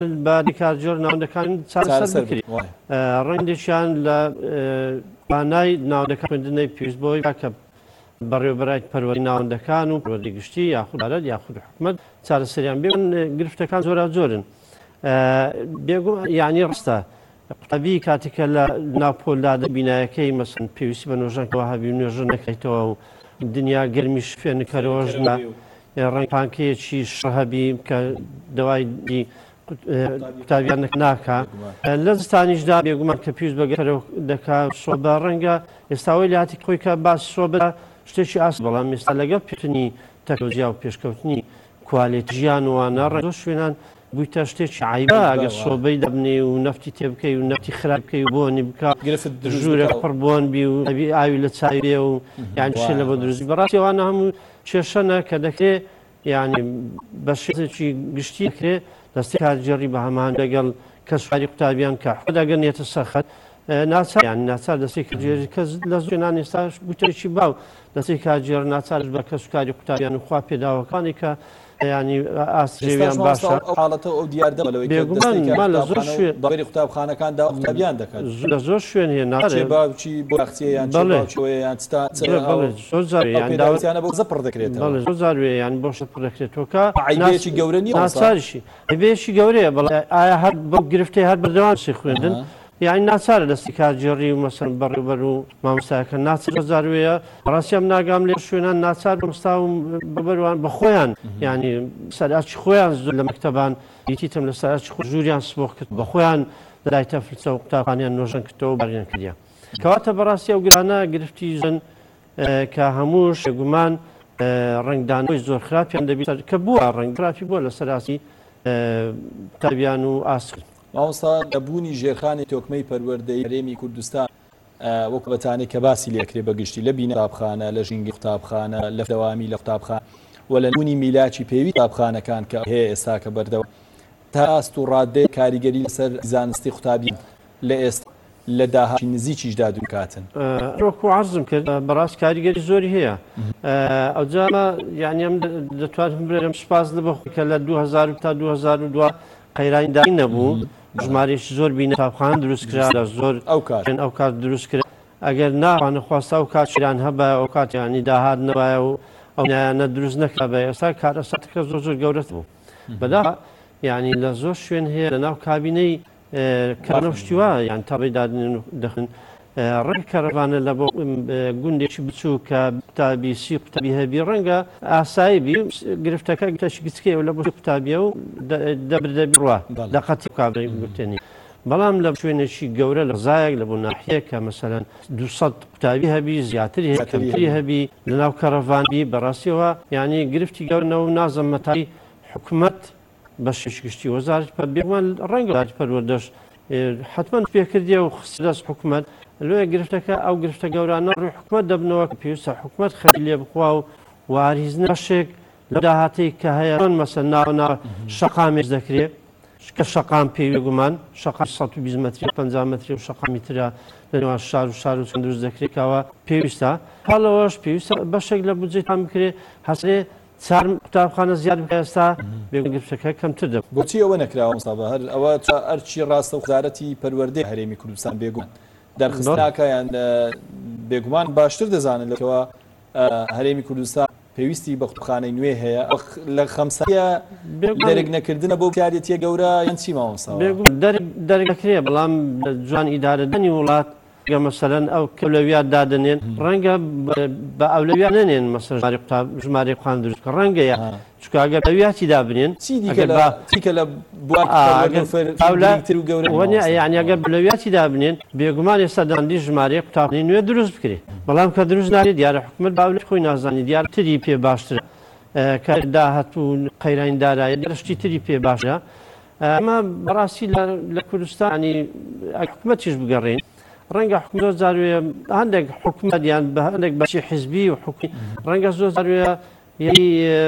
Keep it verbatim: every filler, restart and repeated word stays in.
بادیکارجۆر ناوەندەکان چارەسەر بکرێت ڕەنگێکیان لە توانای ناوەندەکان خوێندنەی پێویست بۆی کە بەڕێوەبەرای پەروەردەی ناوەندەکان و پەروەردەی گشتی یاخود عدالەت یاخود حکومەت چارەسەریان بێن. گرفتەکان زۆرا زۆرن بێگومان یعنی ڕستە قوتابی کاتێکە لە ناوپۆلدا بینایەکەی مەسەن پێویستی بە نوێژەنەوە هەبی نوێژە نەکەیتەوە و دنیا گەرمیش فێنکەرەوەژنە ڕنگ پانکەیەکی شڕ هەبی کە دوای قوتابیان ناکە لە زستانیشدا بێگومان کە پێویست بەگەرەوە دەکات سۆبە ڕەنگە ئێستاوەی لاتی خۆی کە باس سۆبە شتێکی ئاس بەڵام ئێستا لەگەڵ پێتنی تەکنۆلۆژیا و پێشکەوتنی کوالێتی ژیان وانە ڕێگە شوێنان بوویتە شتێکی عیبە ئەگەر سۆبەی دەبنێ و نەفتی تێبکەی و نەفتی خراپ بکەی و بۆنی بکات ژوورێک پڕ بۆن بی و ئەبی ئاوی لە چاوی بێ و یان شێ لە بۆ دروستی بەڕاستی ئەوانە هەموو کێشەنە کە دەکرێت یعنی بە شێزێکی گشتی دەکرێت دەستی کارگەڕی بە هەمان لەگەڵ کەسواری قوتابیان کە خۆ دەگەنێتە سەخت ناچار یان ناچار دەستی کارگێری کەس لە زوێنان ئێستاش بوتێکی باو دەستی کارگێڕ ناچارش بە کەسوکاری قوتابیان و خوا پێداوەکانی کە ینی ئاسژێویان باشە حاڵەتە ئەو دیاردەمەوەی بێگومان لە زۆر شوێن بەری قوتابخانەکاندا قوتابیان دەکات لە زۆر شوێن هێنا باوکی بۆ ئەخچەیان یان زۆر زاریانە بۆ زەپڕ دەکرێت زۆر زاروێ یان بۆ شە پڕ دەکرێتەوە کە عیبێکی گەورە نیە ناچاریشی عیبێکی گەورەیە بەڵام ئایا هەر بۆ گرفتەی هەر بەردەوام سێ خوێندن یعنی ناچارە دەستی کارگێڕی و مەسەن بەڕێوەبەر و مامۆستایەکە ناچار زاروەیە ڕاستیام ناگام لێ شوێنان ناچار مامۆستا و بەبەروان بە خۆیان ینی سەراکی خۆیان زۆر لە مەکتەبان دیتیتم لە سەراکی خۆ ژووریان سبۆخ کرد بە خۆیان لەلای تەفلیچە و قوتابخانەیان نۆژەن کردەوە باریان کردیان کەواتە بەڕاستی ئەو گرانە گرفتی ژن کە هەمووش گومان ڕنگدانەوەی زۆر خراپیان دەبێت کە بووە ڕنگ خراپی بووە لە سەراسی قوتابیان و ئاسکرد. مامۆستا لەبوونی ژێرخانی تۆکمەی پەروەردەی هەرێمی کوردستان وەکو بەتانێک کە باسی لێکرێ بەگشتی لە بینە قوتابخانە لە ژینگی قوتابخانە لە دەوامی لە قوتابخانە و لە نمونی میلاکی پێوی قوتابخانەکان کە هەیە ئێستا کە بەردەوام تا ئاست و ڕادەی کاریگەری لەسەر زانستی قوتابی لە ئێستا لە داهاتی نزیکیشدا دووکاتن ڕۆکو عەرزم کرد بەڕاست کاریگەری زۆری هەیە ئەو جامە یعنی ئەم دەتوانم برێرم سوپاس لەبەخۆی کە لە دوو هەزار تا دوو هەزار و دو قەیرانی نەبوو ژمارەیەکی زۆر بینە قوتابخانە دروستکرا لە زۆر ئەو کار ئەو کات دروست کرد ئەگەر ناوانە خواستە ئەو کاتیان هەبە ئەو کاتیانی داهات نەبایە و ئەو نایانە دروست نەکرا بە ئێستا کارە سەتەکە زۆر زۆر گەورەت بوو بەدا یعنی لە زۆر شوێن هەیە لە ناو کابینەی کارنەوشتیوە یان تاڵی دادنێن و دەخن ڕێک کەڕەوانە لە بۆ گوندێکی بچوو کە قوتابی سی قوتابی هەبی ڕەنگە ئاسایی بی گرفتەکە گتەشی گچکەوە لە بۆ قوتابیە و دەبردەبی ڕوا دەقەتی کابرای گوتێنی بەڵام لە شوێنێکی گەورە لە زایەک لە بۆ ناحیە کە مەسەلەن دووسەد قوتابی هەبی زیاتری هەیە کەمتری هەبی لە ناو کەڕەوانبی بەڕاستیەوە یعنی گرفتی گەورنەوە نازم مەتای حکومەت بەشێکی گشتی وەزارەت پەر بێگومان ڕەنگە پەروەردەش حتمما پێکردیە و خستدەست حکومەت لێ گرفتەکە ئەو گرفتە گەورانە ڕووی حکومەت دەبنەوە کە پێویستە حکومەت خەری لێ بخوا و واریز نەشێک لە داهاتی کە هەیە مەسەن ناونا شەقامێک دەکرێت کە شەقام پێوی گومان شەقام سەد و بیست مەتری پەنجا مەتری و شەقامی ترە لە نێوان شار و شار و چەند دروست دەکرێتەوە پێویستە هەڵەوەش پێویستە بەشێک لە بودجێتان بکرێت هەسێ چار قوتابخانە زیاد ئێستا بێگرفتەکە کەمتر دەب بۆچی ئەوە نەکراوە مستەفا هەر ئەوە ئەرچی ڕاستە وزارەتی پەروەردەی هەرێمی کوردستان بێگومان دەرخستناکە یان بێگومان باشتر دەزانن لەکەوە هەرێمی کوردستان پێویستی بە قوتابخانەی نوێ هەیە لە خەمسەیە دەرگ نەکردنە بۆ کارێتیە گەورە یان چی مامۆستا دەرگەکرێ بەڵام جوان ئیدارەدانی وڵات گە مەسەلەن ئەو کەولەویات دادنێن ڕەنگە بە ئەولەویات نێن مەسەر ژمارە قوتاب ژمارە قوتابخانە دروست کە ڕەنگەیە چونکە ئەگەر ئەولەویاتی دابنێن چیکە لە وەنیا یعنی ئەگەر بلەویاتی دابنێن بێگومان ئێستا داندی ژمارەی قوتابخانەی نوێ دروست بکرێت بەڵام کە دروست ناکرێت دیارە حکومەت باولەی خۆی نازانی دیارە تری پێ باشترە کە داهات و قەیرانی دارایە دیارەشتی تری پێ باشە ئەمە بەڕاستی لە کوردستان ینی حکومەتیش بگەڕێن ڕەنگە حکومەت زۆر زاروێ هەندێک حکومەت یان بە هەندێک بەشی حیزبی و حکومی ڕەنگە زۆر زاروێ